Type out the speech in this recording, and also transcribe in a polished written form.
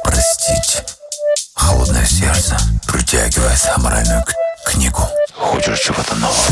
простить. Холодное сердце притягивает аморальную книгу. Хочешь чего-то нового?